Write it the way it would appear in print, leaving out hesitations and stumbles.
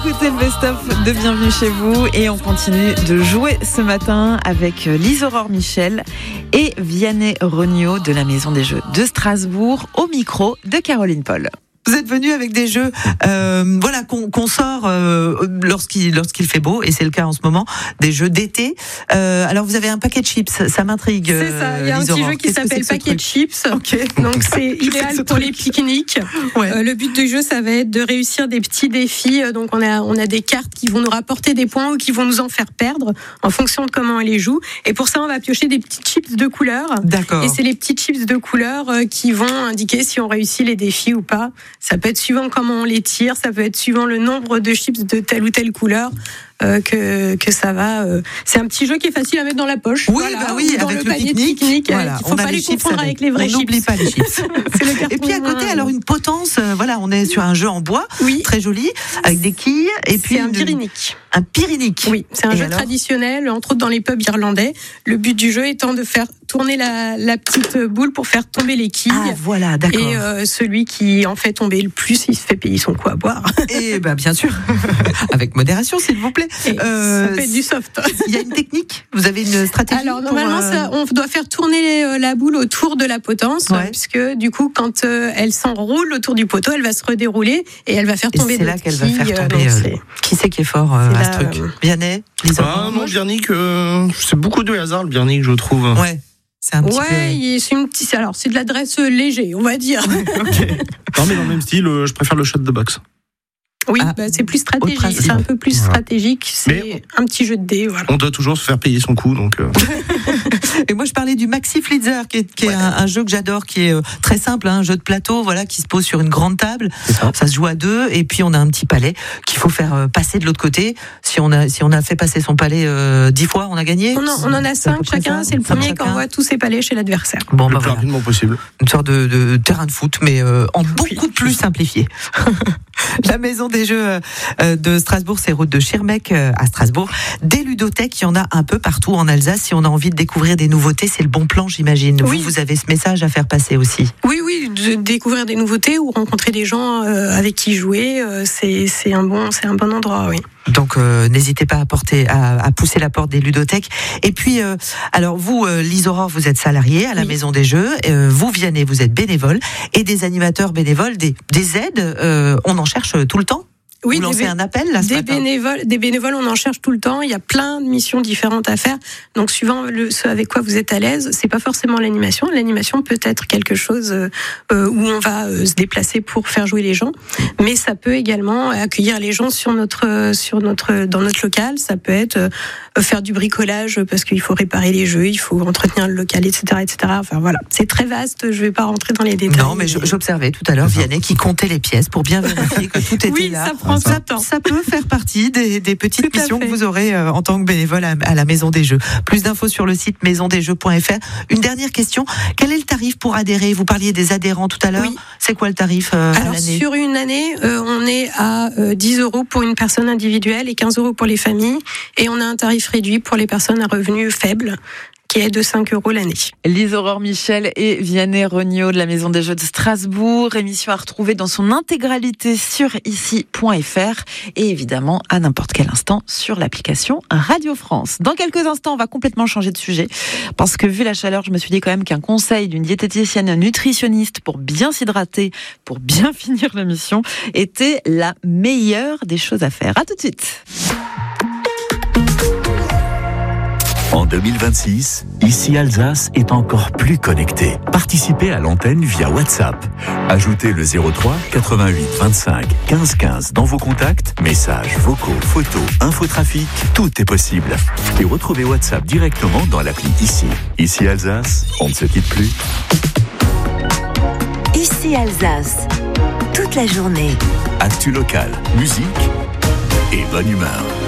Écoutez le best-of de Bienvenue chez vous et on continue de jouer ce matin avec Lise-Aurore Michel et Vianney Regnault de la Maison des Jeux de Strasbourg au micro de Caroline Paul. Vous êtes venus avec des jeux qu'on sort lorsqu'il fait beau, et c'est le cas en ce moment, des jeux d'été. Alors vous avez un paquet de chips, ça m'intrigue. C'est ça, il y a un petit jeu qui s'appelle paquet de chips. Okay. Donc c'est idéal pour les pique-niques. Ouais. Le but du jeu, ça va être de réussir des petits défis. Donc on a des cartes qui vont nous rapporter des points ou qui vont nous en faire perdre en fonction de comment on les joue. Et pour ça, on va piocher des petits chips de couleur. D'accord. Et c'est les petits chips de couleur qui vont indiquer si on réussit les défis ou pas. Ça peut être suivant comment on les tire, ça peut être suivant le nombre de chips de telle ou telle couleur que ça va. C'est un petit jeu qui est facile à mettre dans la poche. Oui, voilà, bah oui, dans avec le le panier pique-nique. Il voilà, ne faut pas les confondre avec les vrais chips. On n'oublie pas les chips. C'est le carton. Et puis à côté, alors une potence. On est sur un jeu en bois, très joli, avec des quilles. Et puis un pyrénique. Un pyrénique. Oui, c'est un jeu traditionnel, entre autres dans les pubs irlandais. Le but du jeu étant de faire tourner la petite boule pour faire tomber les quilles. Ah, voilà, d'accord. Et celui qui en fait tomber le plus, il se fait payer son coup à boire. Et bien sûr, avec modération, s'il vous plaît. Ça peut être du soft. Il y a une technique. Vous avez une stratégie. Alors normalement, on doit faire tourner la boule autour de la potence, puisque du coup, quand elle s'enroule autour du poteau, elle va se redérouler et elle va faire tomber. Et c'est là qu'elle va faire tomber. Qui c'est qui est fort à ce truc? Vianney, non, Biarnick, c'est beaucoup de hasard, le Biarnick, je trouve. Ouais. C'est un petit peu... alors c'est de l'adresse léger, on va dire. Okay. Non, mais dans le même style, je préfère le shot de boxe. Oui, c'est plus stratégique. C'est un peu plus stratégique. C'est un petit jeu de dés. Voilà. On doit toujours se faire payer son coup, donc. Et moi, je parlais du Maxi Flitzer, qui est un jeu que j'adore, qui est très simple, un jeu de plateau, qui se pose sur une grande table. Ça se joue à deux, et puis on a un petit palais qu'il faut faire passer de l'autre côté. Si on a fait passer son palais 10 fois, on a gagné. On en a 5 chacun. C'est le premier qui envoie tous ses palais chez l'adversaire. Bon, le plus rapidement possible. Une sorte de terrain de foot, mais en beaucoup plus simplifié. La Maison des Jeux de Strasbourg, c'est route de Schirmeck à Strasbourg. Des ludothèques, il y en a un peu partout en Alsace. Si on a envie de découvrir des nouveautés, c'est le bon plan, j'imagine. Oui. Vous avez ce message à faire passer aussi. Oui, de découvrir des nouveautés ou rencontrer des gens avec qui jouer, c'est un bon endroit, oui. Donc n'hésitez pas à pousser la porte des ludothèques. Et puis alors vous, Lise-Aurore, vous êtes salariée à la Maison des Jeux. Vous, Vianney, vous êtes bénévole, et des animateurs bénévoles, des aides. On en cherche tout le temps. Oui, vous lancez un appel là, des bénévoles, on en cherche tout le temps. Il y a plein de missions différentes à faire. Donc, suivant ce avec quoi vous êtes à l'aise, c'est pas forcément l'animation. L'animation peut être quelque chose où on va se déplacer pour faire jouer les gens, mais ça peut également accueillir les gens dans notre local. Ça peut être faire du bricolage parce qu'il faut réparer les jeux, il faut entretenir le local, etc., etc. Enfin voilà, c'est très vaste. Je vais pas rentrer dans les détails. Non, mais j'observais tout à l'heure Vianney qui comptait les pièces pour bien vérifier que tout était là. Ça peut faire partie des petites missions que vous aurez en tant que bénévole à la Maison des Jeux. Plus d'infos sur le site maisondesjeux.fr. Une dernière question. Quel est le tarif pour adhérer? Vous parliez des adhérents tout à l'heure. Oui. C'est quoi le tarif à l'année? Sur une année, on est à 10 € pour une personne individuelle et 15 € pour les familles. Et on a un tarif réduit pour les personnes à revenus faibles, qui est de 5 € l'année. Lise-Aurore Michel et Vianney Regnault de la Maison des Jeux de Strasbourg. Émission à retrouver dans son intégralité sur ici.fr et évidemment à n'importe quel instant sur l'application Radio France. Dans quelques instants, on va complètement changer de sujet parce que vu la chaleur, je me suis dit quand même qu'un conseil d'une diététicienne nutritionniste pour bien s'hydrater, pour bien finir l'émission, était la meilleure des choses à faire. À tout de suite. En 2026, ici Alsace est encore plus connectée. Participez à l'antenne via WhatsApp. Ajoutez le 03 88 25 15 15 dans vos contacts, messages, vocaux, photos, infotrafic, tout est possible. Et retrouvez WhatsApp directement dans l'appli Ici. Ici Alsace, on ne se quitte plus. Ici Alsace, toute la journée. Actu locale, musique et bonne humeur.